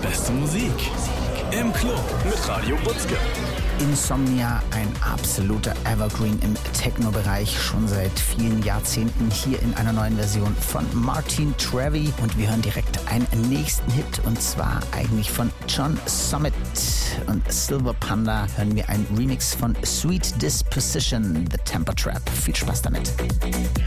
beste Musik. Im Club mit Radio Butzke. Insomnia, ein absoluter Evergreen im Techno-Bereich, schon seit vielen Jahrzehnten hier in einer neuen Version von Martin Trevi. Und wir hören direkt einen nächsten Hit, und zwar eigentlich von John Summit und Silver Panda. Hören wir einen Remix von Sweet Disposition, The Temper Trap. Viel Spaß damit.